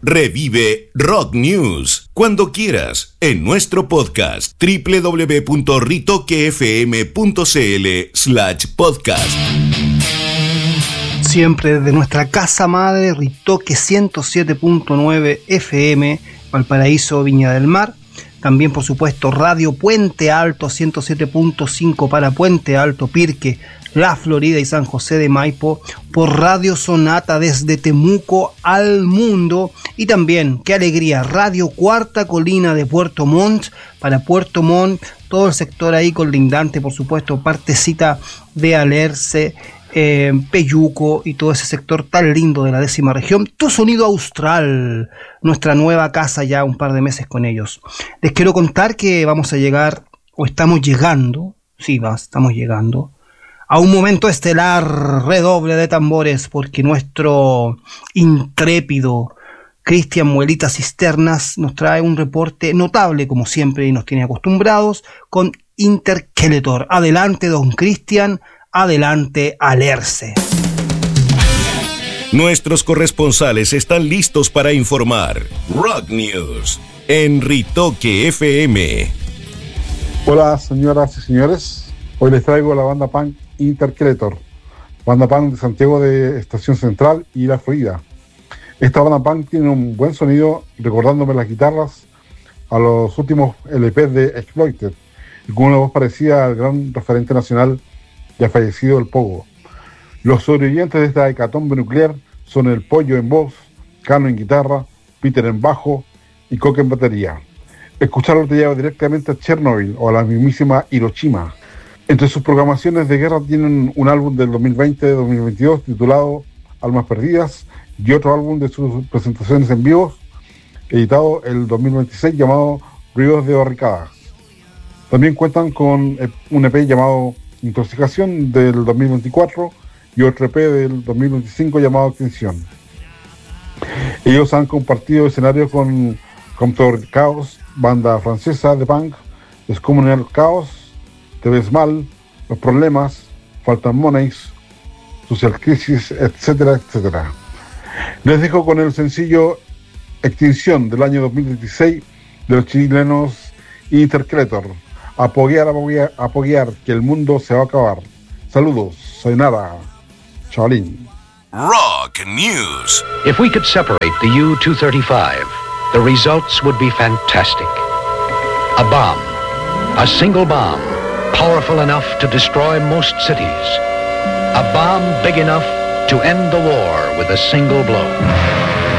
Revive Rock News cuando quieras en nuestro podcast www.ritoquefm.cl/podcast. Siempre desde nuestra casa madre, Ritoque 107.9 FM, Valparaíso, Viña del Mar. También, por supuesto, Radio Puente Alto 107.5 para Puente Alto, Pirque, La Florida y San José de Maipo, por Radio Sonata desde Temuco al mundo. Y también, qué alegría, Radio Cuarta Colina de Puerto Montt, para Puerto Montt, todo el sector ahí colindante, por supuesto, partecita de Alerce, Peyuco y todo ese sector tan lindo de la 10ª región. Tu Sonido Austral, nuestra nueva casa, ya un par de meses con ellos. Les quiero contar que vamos a llegar, o estamos llegando, estamos llegando a un momento estelar. Redoble de tambores, porque nuestro intrépido Cristian Muelita Cisternas nos trae un reporte notable, como siempre, y nos tiene acostumbrados, con Interqueletor. Adelante, don Cristian. Adelante, Alerce. Nuestros corresponsales están listos para informar. Rock News en Ritoque FM. Hola, señoras y señores. Hoy les traigo la banda punk Interqueletor, banda punk de Santiago de Estación Central y La Florida. Esta banda punk tiene un buen sonido, recordándome las guitarras a los últimos LPs de Exploited, y con una voz parecida al gran referente nacional ya fallecido, el Pogo. Los sobrevivientes de esta hecatombe nuclear son el Pollo en voz, Cano en guitarra, Peter en bajo y Coque en batería. Escucharlo te lleva directamente a Chernobyl o a la mismísima Hiroshima. Entre sus programaciones de guerra tienen un álbum del 2020-2022 titulado Almas Perdidas y otro álbum de sus presentaciones en vivo editado el 2026 llamado Ríos de Barricadas. También cuentan con un EP llamado Intoxicación del 2024 y otro EP del 2025 llamado Extinción. Ellos han compartido escenarios con Comptor Chaos, banda francesa de punk, Descomunal Chaos, Te Ves Mal, Los Problemas, Faltan Monies, Social Crisis, etcétera, etcétera. Les dejo con el sencillo Extinción del año 2016 de los chilenos Interqueletor. Apoyar, que el mundo se va a acabar. Saludos, soy Nada. Chavalín. Rock News. If we could separate the U-235, the results would be fantastic. A bomb, a single bomb, powerful enough to destroy most cities. A bomb big enough to end the war with a single blow.